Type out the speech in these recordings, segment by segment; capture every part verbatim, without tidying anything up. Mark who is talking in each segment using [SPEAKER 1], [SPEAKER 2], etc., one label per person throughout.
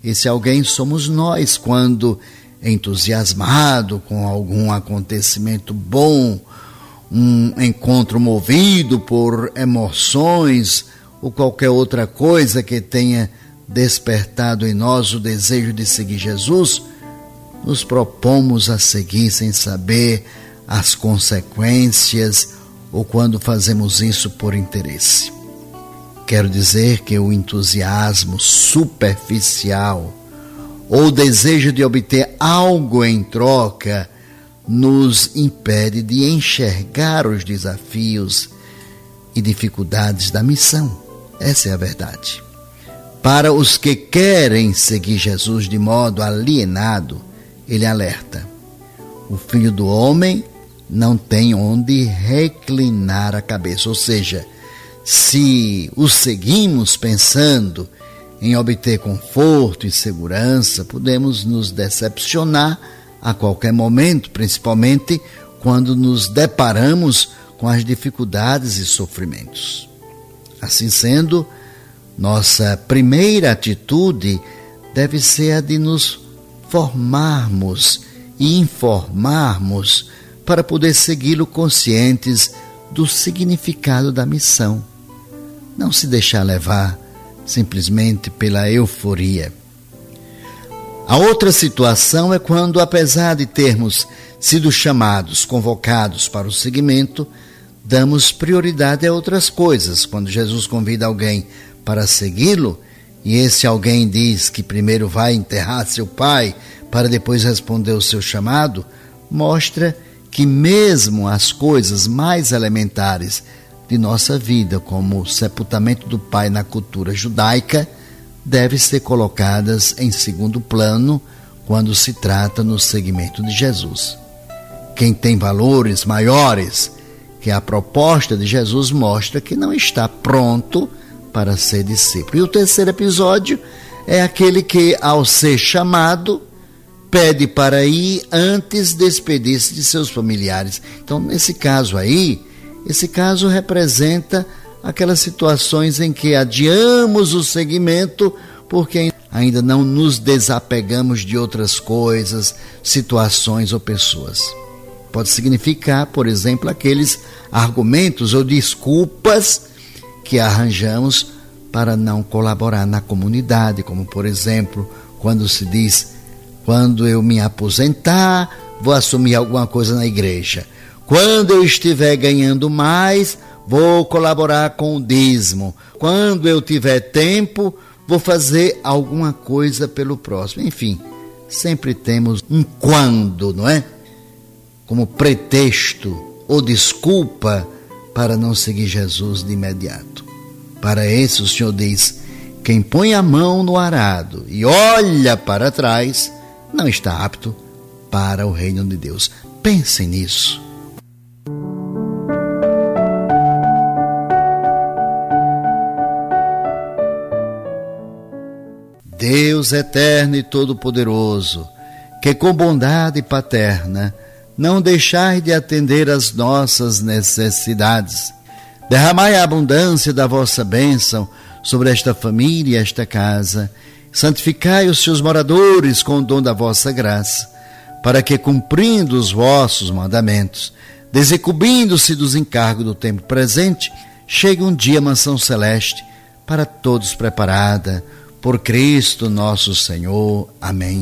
[SPEAKER 1] Esse alguém somos nós, quando entusiasmado com algum acontecimento bom, um encontro movido por emoções ou qualquer outra coisa que tenha despertado em nós o desejo de seguir Jesus, nos propomos a seguir sem saber as consequências ou quando fazemos isso por interesse. Quero dizer que o entusiasmo superficial ou o desejo de obter algo em troca nos impede de enxergar os desafios e dificuldades da missão. Essa é a verdade. Para os que querem seguir Jesus de modo alienado, ele alerta: o Filho do Homem não tem onde reclinar a cabeça. Ou seja, se o seguimos pensando em obter conforto e segurança, podemos nos decepcionar a qualquer momento, principalmente quando nos deparamos com as dificuldades e sofrimentos. Assim sendo, nossa primeira atitude deve ser a de nos formarmos e informarmos para poder segui-lo conscientes do significado da missão. Não se deixar levar simplesmente pela euforia. A outra situação é quando, apesar de termos sido chamados, convocados para o seguimento, damos prioridade a outras coisas. Quando Jesus convida alguém para segui-lo, e esse alguém diz que primeiro vai enterrar seu pai para depois responder o seu chamado, mostra que mesmo as coisas mais elementares de nossa vida, como o sepultamento do pai na cultura judaica, devem ser colocadas em segundo plano quando se trata no seguimento de Jesus. Quem tem valores maiores que a proposta de Jesus mostra que não está pronto para ser discípulo. E o terceiro episódio é aquele que, ao ser chamado, pede para ir antes de despedir-se de seus familiares. Então, nesse caso aí, esse caso representa aquelas situações em que adiamos o seguimento porque ainda não nos desapegamos de outras coisas, situações ou pessoas. Pode significar, por exemplo, aqueles argumentos ou desculpas que arranjamos para não colaborar na comunidade, como, por exemplo, quando se diz: quando eu me aposentar, vou assumir alguma coisa na igreja. Quando eu estiver ganhando mais, vou colaborar com o dízimo. Quando eu tiver tempo, vou fazer alguma coisa pelo próximo. Enfim, sempre temos um quando, não é? Como pretexto ou desculpa para não seguir Jesus de imediato. Para esse o Senhor diz: quem põe a mão no arado e olha para trás, não está apto para o reino de Deus. Pensem nisso. Deus eterno e todo-poderoso, que com bondade paterna não deixai de atender às nossas necessidades, derramai a abundância da vossa bênção sobre esta família e esta casa, santificai os seus moradores com o dom da vossa graça, para que, cumprindo os vossos mandamentos, desincubindo-se dos encargos do tempo presente, chegue um dia a mansão celeste para todos preparada, por Cristo nosso Senhor. Amém.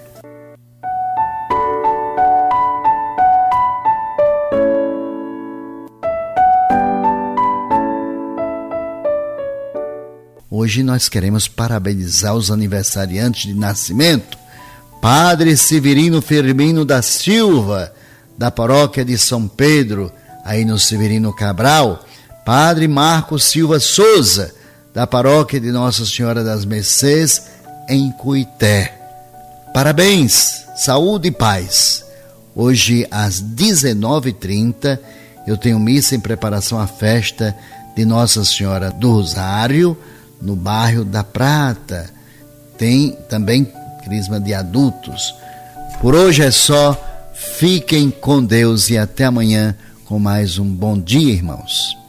[SPEAKER 1] Hoje nós queremos parabenizar os aniversariantes de nascimento. Padre Severino Firmino da Silva, da paróquia de São Pedro, aí no Severino Cabral. Padre Marcos Silva Souza, da paróquia de Nossa Senhora das Mercês, em Cuité. Parabéns, saúde e paz. Hoje, às dezenove e trinta, eu tenho missa em preparação à festa de Nossa Senhora do Rosário, no bairro da Prata. Tem também crisma de adultos. Por hoje é só. Fiquem com Deus e até amanhã com mais um Bom Dia, irmãos.